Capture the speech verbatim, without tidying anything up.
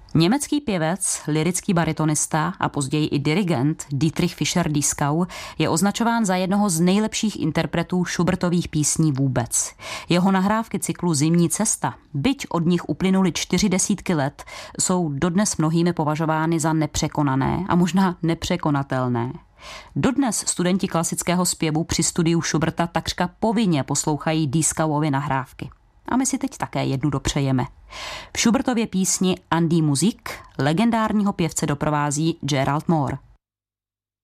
Německý pěvec, lyrický baritonista a později i dirigent Dietrich Fischer-Dieskau je označován za jednoho z nejlepších interpretů Schubertových písní vůbec. Jeho nahrávky cyklu Zimní cesta, byť od nich uplynuly čtyři desítky let, jsou dodnes mnohými považovány za nepřekonané a možná nepřekonatelné. Dodnes studenti klasického zpěvu při studiu Schuberta takřka povinně poslouchají Dieskauovy nahrávky. A my si teď také jednu dopřejeme. V Schubertově písni An die Musik legendárního pěvce doprovází Gerald Mohr.